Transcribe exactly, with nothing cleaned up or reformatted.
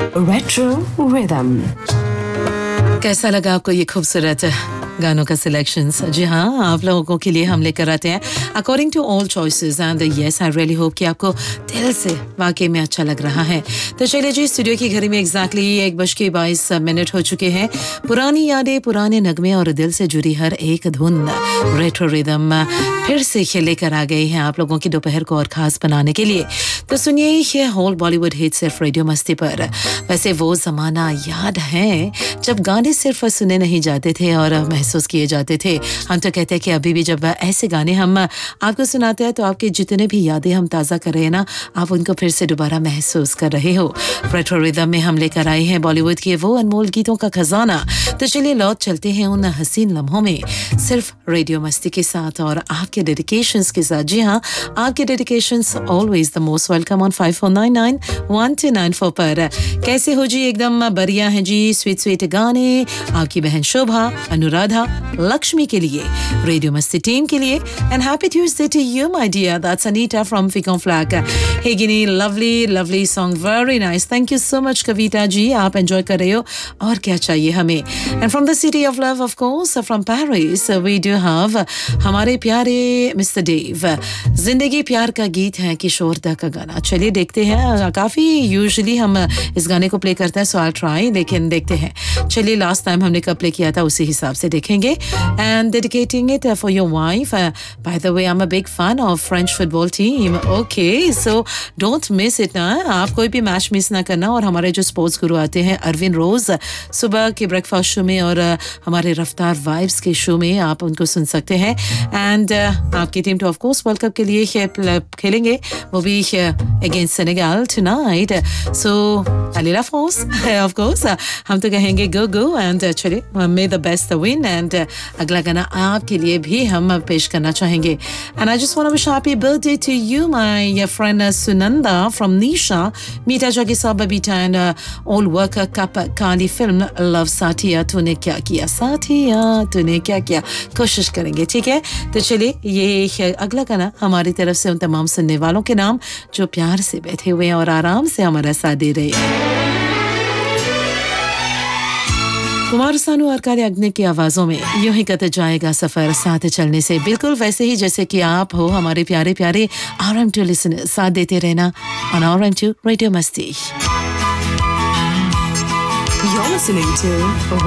Retro Rhythm. कैसा लगा आपको ये खूबसूरत गानों का सिलेक्शंस? जी हाँ, आप लोगों के लिए हम लेकर आते हैं according to all choices and yes I really hope कि आपको दिल से वाकई में अच्छा लग रहा है। तो चलिए जी, स्टूडियो की घड़ी में एग्जैक्टली एक बज के बाईस मिनट हो चुके हैं। पुरानी यादें, पुराने नगमे और दिल से जुड़ी हर एक धुन रेट्रो रिदम फिर से लेकर आ गए हैं आप लोगों की दोपहर को और खास बनाने के लिए। तो सुनिए ये होल बॉलीवुड हिट सिर्फ रेडियो मस्ती पर। वैसे वो जमाना याद है जब गाने सिर्फ सुने नहीं जाते थे और महसूस किए जाते थे। हम तो कहते हैं कि अभी भी जब ऐसे गाने हम आपको सुनाते हैं तो आपके जितने भी यादें हम ताज़ा कर रहे हैं ना, आप उनको फिर से दोबारा महसूस कर रहे हो। रेट्रो रिदम में हम लेकर आए हैं बॉलीवुड के वो अनमोल गीतों का खजाना। तो चलिए लौट चलते हैं उन हसीन लम्हों में सिर्फ रेडियो मस्ती के साथ और आपके डेडिकेशंस के साथ। जी हाँ, आपके dedications always the most welcome on five four nine nine one two nine four पर। कैसे हो जी? एकदम बढ़िया है जी। स्वीट स्वीट गाने आपकी बहन शोभा, अनुराधा, लक्ष्मी के लिए, रेडियो मस्ती टीम के लिए and happy Tuesday to you my dear. That's Anita from फिकॉन flag. Hey Guinea, lovely lovely song, very nice. Thank you so much Kavita ji, आप एंजॉय कर रहे हो और क्या चाहिए हमें। And from the city of love of course, from Paris we do have हमारे प्यारे मिस्टर डेव। जिंदगी प्यार का गीत है, किशोर दा का गाना। चलिए देखते हैं। काफी यूजुअली हम इस गाने को प्ले करते हैं, सो आई ट्राई, लेकिन देखते हैं। चलिए लास्ट टाइम हमने कब प्ले किया था उसी हिसाब से देखेंगे। And dedicating it for your wife. By the way, I am a big fan of French football team. Okay, so don't miss it ना। आप कोई भी मैच मिस ना करना। और हमारे जो स्पोर्ट्स गुरु आते हैं अरविंद रोज, सुबह के ब्रेकफास्ट शो में और हमारे रफ्तार वाइब्स के शो में आप उनको सुन सकते हैं। एंड uh, आपकी टीम तो ऑफ कोर्स वर्ल्ड कप के लिए खेलेंगे, वो भी against Senegal tonight. So Alila force of course, हम तो कहेंगे गो गो एंड चलिए मे द बेस्ट विन। एंड अगला गाना आपके लिए भी हम पेश करना चाहेंगे। And I just want to wish happy birthday to you my friend Sunanda from निशा, मीठा जागी सा Babita and all work cup Kali film love साथिया तूने क्या किया, साथिया तूने क्या किया। कोशिश करेंगे, ठीक है। तो चलिए ये अगला गाना हमारी तरफ से उन तमाम सुनने वालों के नाम जो प्यार से बैठे हुए हैं और आराम से हमारा साथ दे रहे हैं। कुमार सानू और कार्य अग्नि की आवाजों में यूं ही कत जाएगा सफर साथ चलने से, बिल्कुल वैसे ही जैसे कि आप हो हमारे प्यारे प्यारे आर एम टू लिसनर। साथ देते रहना on R M to radio मस्ती। You're listening to